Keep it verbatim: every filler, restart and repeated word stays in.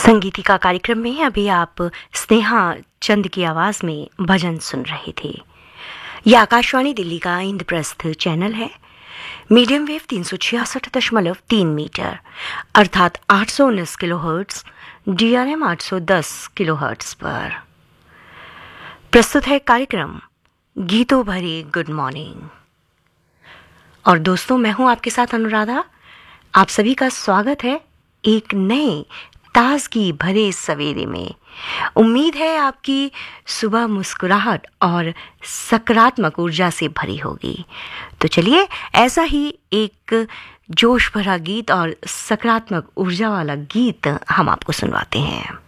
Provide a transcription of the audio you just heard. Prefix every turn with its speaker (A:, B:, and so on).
A: संगीतिका कार्यक्रम में अभी आप स्नेहा चंद की आवाज में भजन सुन रहे थे। यह आकाशवाणी दिल्ली का इंद्रप्रस्थ चैनल है। मीडियम वेव तीन सौ छियासठ दशमलव तीन मीटर अर्थात आठ सौ उन्नीस kilo hertz, D R M आठ सौ दस किलो हर्ट्ज पर प्रस्तुत है कार्यक्रम गीतों भरी गुड मॉर्निंग। और दोस्तों, मैं हूं आपके साथ अनुराधा। आप सभी का स्वागत है एक नए ताजगी भरे सवेरे में। उम्मीद है आपकी सुबह मुस्कुराहट और सकारात्मक ऊर्जा से भरी होगी। तो चलिए, ऐसा ही एक जोश भरा गीत और सकारात्मक ऊर्जा वाला गीत हम आपको सुनवाते हैं।